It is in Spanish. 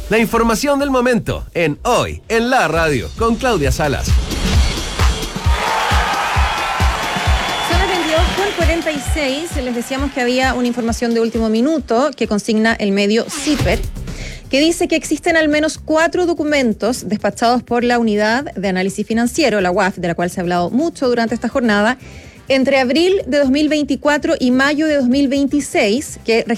La información del momento en Hoy en la Radio con Claudia Salas. Son las 22:46. Les decíamos que había una información de último minuto que consigna el medio CIPER, que dice que existen al menos 4 documentos despachados por la Unidad de Análisis Financiero, la UAF, de la cual se ha hablado mucho durante esta jornada, entre abril de 2024 y mayo de 2026, que